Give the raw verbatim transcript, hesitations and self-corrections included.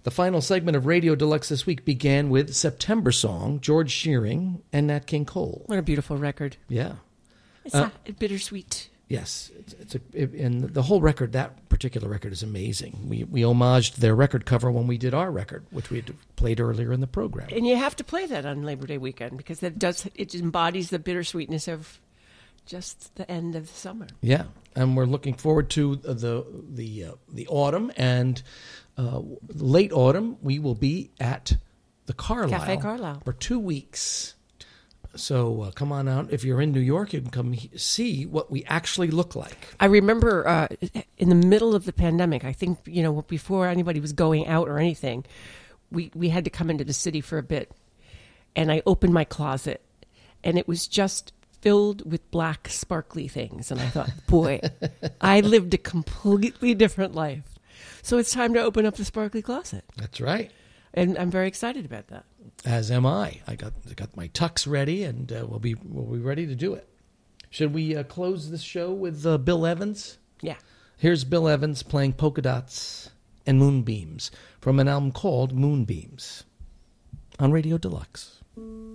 The final segment of Radio Deluxe this week began with September Song, George Shearing and Nat King Cole. What a beautiful record. Yeah. It's Uh, not bittersweet. Yes. It's, it's a, it, and the whole record, that particular record is amazing. We we homaged their record cover when we did our record, which we had played earlier in the program. And you have to play that on Labor Day weekend because it does it embodies the bittersweetness of just the end of the summer. Yeah, and we're looking forward to the the uh, the autumn and uh, late autumn. We will be at the Carlisle Cafe Carlisle for two weeks. So uh, come on out. If you're in New York, you can come he- see what we actually look like. I remember uh, in the middle of the pandemic, I think, you know, before anybody was going out or anything, we, we had to come into the city for a bit. And I opened my closet, and it was just filled with black, sparkly things. And I thought, boy, I lived a completely different life. So it's time to open up the sparkly closet. That's right. And I'm very excited about that. As am I. I got got my tux ready, and uh, we'll be we'll be ready to do it. Should we uh, close this show with uh, Bill Evans? Yeah. Here's Bill Evans playing Polka Dots and Moonbeams from an album called Moonbeams on Radio Deluxe.